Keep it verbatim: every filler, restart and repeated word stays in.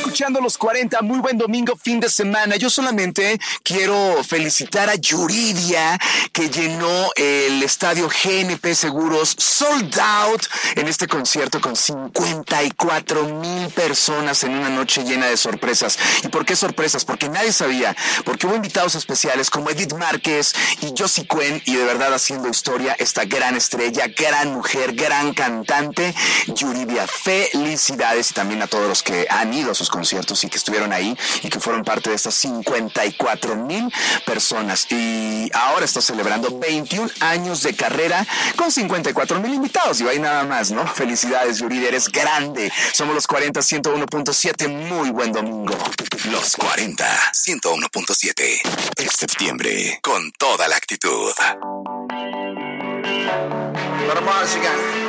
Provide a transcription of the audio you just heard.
escuchando Los cuarenta, muy buen domingo, fin de semana. Yo solamente quiero felicitar a Yuridia, que llenó el estadio G N P Seguros sold out en este concierto con cincuenta y cuatro mil personas en una noche llena de sorpresas. ¿Y por qué sorpresas? Porque nadie sabía, porque hubo invitados especiales como Edith Márquez y Josie Cuen, y de verdad haciendo historia esta gran estrella, gran mujer, gran cantante, Yuridia. Felicidades, y también a todos los que han ido a sus conciertos y que estuvieron ahí y que fueron parte de estas cincuenta y cuatro mil personas. Y ahora está celebrando veintiún años de carrera con cincuenta y cuatro mil invitados, y ahí nada más, ¿no? Felicidades, Yuridia, eres grande. Somos Los cuarenta, ciento uno punto siete. Muy buen domingo. Los cuarenta, ciento uno punto siete. Es septiembre con toda la actitud. Para más,